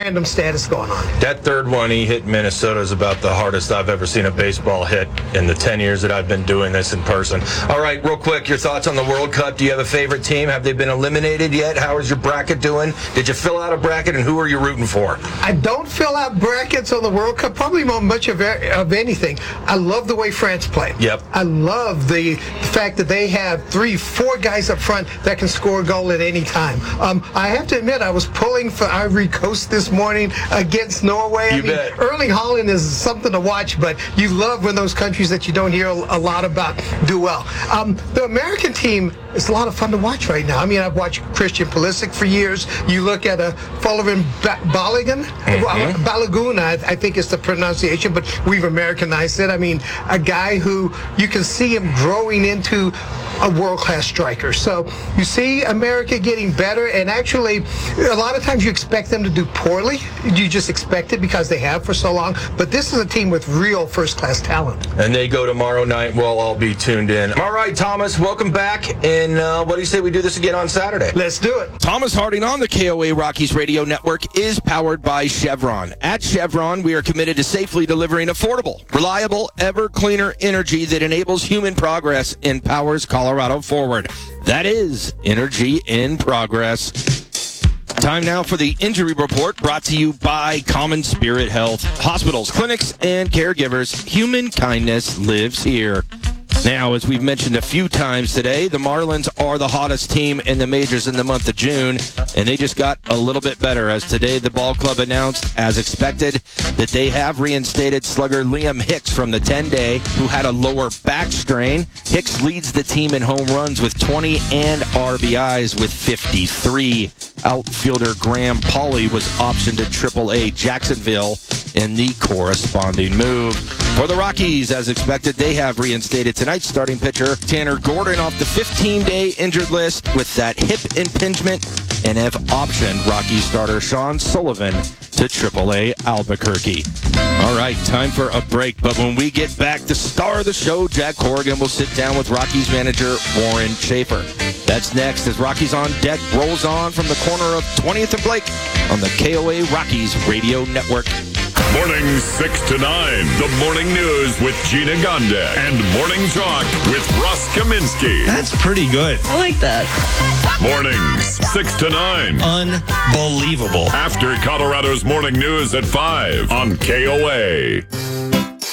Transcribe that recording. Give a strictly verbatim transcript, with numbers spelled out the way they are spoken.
random status going on. That third one he hit in Minnesota is about the hardest I've ever seen a baseball hit in the ten years that I've been doing this in person. All right, real quick, your thoughts on the World Cup. Do you have a favorite team? Have they been eliminated yet? How is your bracket doing? Did you fill out a bracket, and who are you rooting for? I don't fill out brackets on the World Cup, probably not much of, of anything. I love the way France play. Yep. I love the fact that they have three, four guys up front that can score a goal at any time. Um, I have to admit, I was pulling for Ivory Coast this morning against Norway. You I mean, bet. Erling Haaland is something to watch, but you love when those countries that you don't hear a, a lot about do well. Um, the American team is a lot of fun to watch right now. I mean, I've watched Christian Pulisic for years. You look at a Fullerton ba- Balogun, mm-hmm. Balogun, I, I think is the pronunciation, but we've Americanized it. I mean, a guy who you can see him growing into a world-class striker. So you see America getting better, and actually a lot of times you expect them to do poorly. You just expect it because they have for so long. But this is a team with real first-class talent. And they go tomorrow night. We'll all be tuned in. All right, Thomas, welcome back. And uh, what do you say we do this again on Saturday? Let's do it. Thomas Harding on the K O A Rockies Radio Network is powered by Chevron. At Chevron, we are committed to safely delivering affordable, reliable, ever-cleaner energy that enables human progress and powers Colorado forward. That is Energy in Progress. Time now for the injury report, brought to you by Common Spirit Health. Hospitals, clinics, and caregivers, human kindness lives here. Now, as we've mentioned a few times today, the Marlins are the hottest team in the majors in the month of June, and they just got a little bit better, as today the ball club announced, as expected, that they have reinstated slugger Liam Hicks from the ten-day, who had a lower back strain. Hicks leads the team in home runs with twenty and R B Is with fifty-three. Outfielder Graham Pauley was optioned to triple A Jacksonville in the corresponding move. For the Rockies, as expected, they have reinstated tonight's starting pitcher Tanner Gordon off the fifteen-day injured list with that hip impingement, and have optioned Rockies starter Sean Sullivan to triple A Albuquerque. All right, time for a break, but when we get back, the star of the show, Jack Corrigan, will sit down with Rockies manager Warren Schaefer. That's next as Rockies on Deck rolls on from the corner of twentieth and Blake on the K O A Rockies Radio Network. Mornings six to nine. The Morning News with Gina Gondek. And Morning Talk with Russ Kaminsky. That's pretty good. I like that. Mornings six to nine. Unbelievable. After Colorado's Morning News at five on K O A.